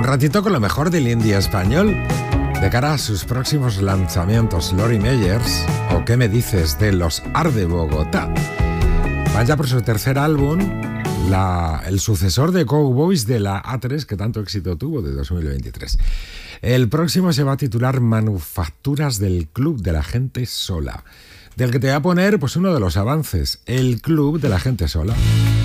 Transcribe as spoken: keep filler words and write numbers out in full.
ratito con lo mejor del indie español. De cara a sus próximos lanzamientos, Lori Meyers, o ¿qué me dices de los Art de Bogotá? Van ya por su tercer álbum, la, el sucesor de Cowboys de la A tres, que tanto éxito tuvo, de dos mil veintitrés. El próximo se va a titular Manufacturas del Club de la Gente Sola, del que te voy a poner pues uno de los avances, el Club de la Gente Sola.